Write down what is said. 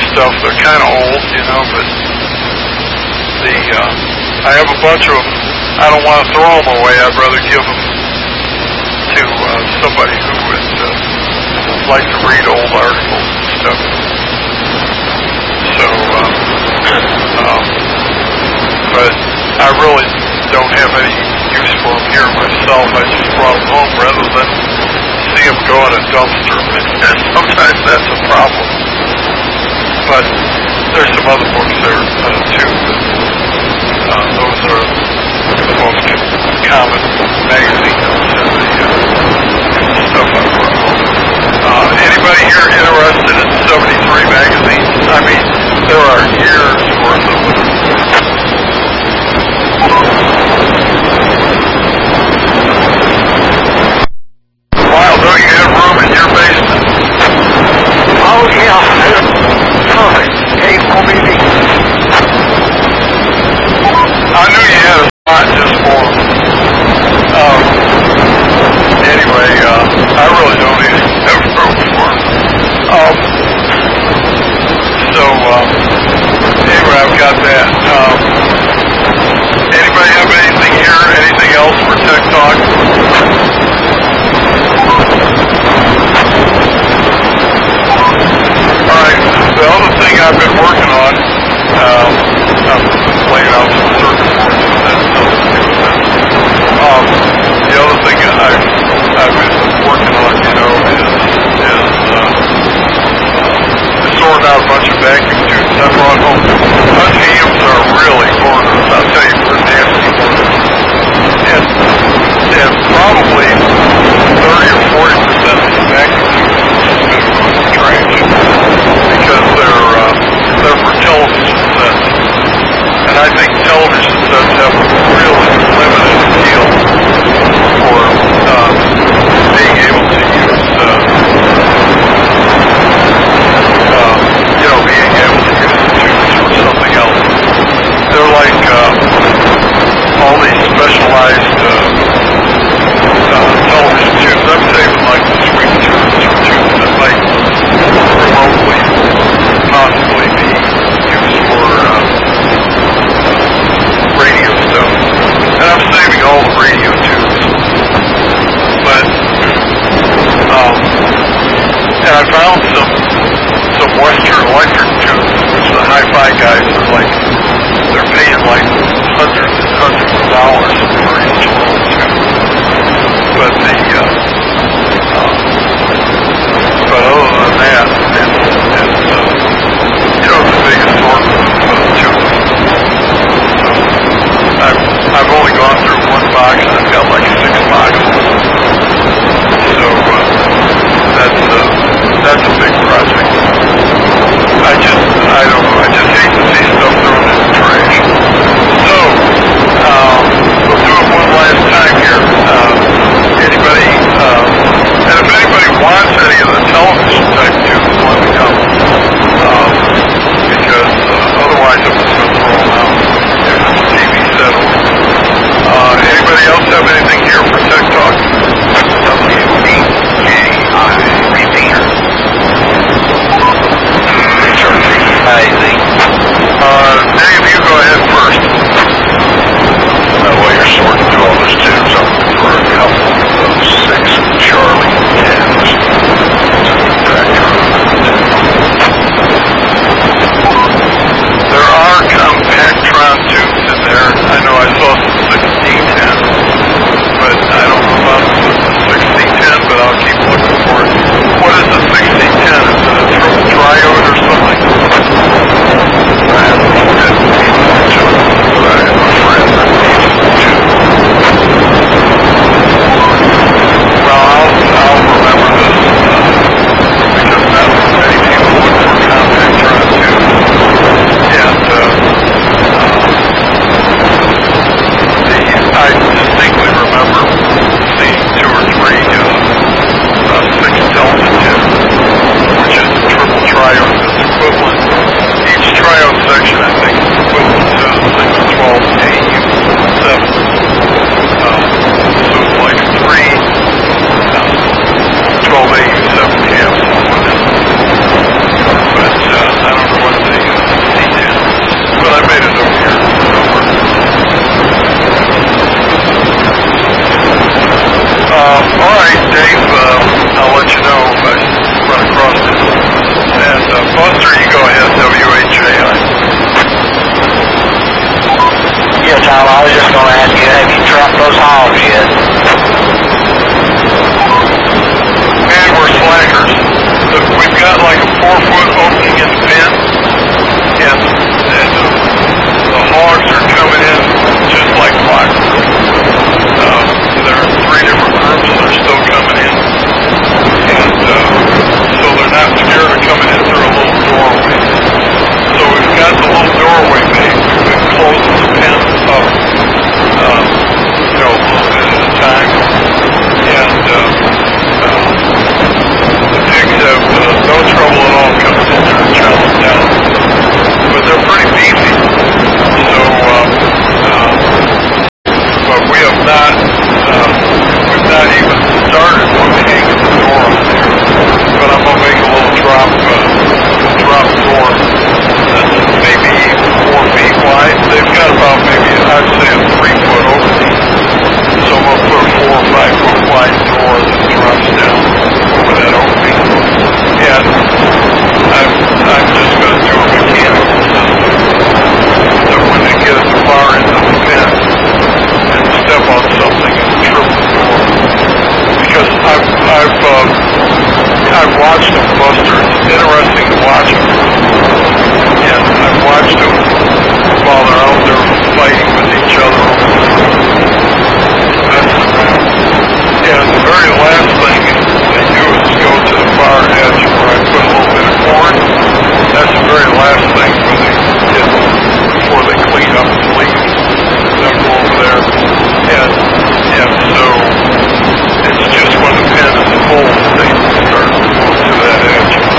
stuff. They're kind of old, you know, but I have a bunch of them. I don't want to throw them away. I'd rather give them to somebody who would like to read old articles and stuff. So, but I really don't have any use for them here myself. I just brought them home rather than see them go in a dumpster. And sometimes that's a problem. But there's some other books there too. Those are the most common magazines and the stuff I brought home. Anybody here interested in 73 magazines? I mean, there are years worth of them. Wow, don't you have room in your basement? Oh, yeah. Perfect. Hey, maybe. I knew you had a spot just for them. Anyway, I really don't even have room for them. Anyway, I've got that. Anybody have anything here? Anything else for Tech Talk? Alright, the other thing I've been working on, I'm laying out some circuit boards and that stuff to do with this. The other thing I've been working on, you know, is sorting out a bunch of vacuum tubes I brought home. Unhams are really corners. I'll tell you, they're nasty corners. And probably 30 or 40% of the vacuum tubes have been going to trash because they're for television sets. And I think television sets have a really limited appeal for being able to use being able to use the tubes for something else. They're like all these specialized television tubes. I'm saving like the sweep tubes or tubes that might remotely possibly be used for radio stuff. And I'm saving all the radio tubes. But and I found some Western Electric tubes, which the hi-fi guys are like, they're paying like hundreds and hundreds of dollars for each little tube. But the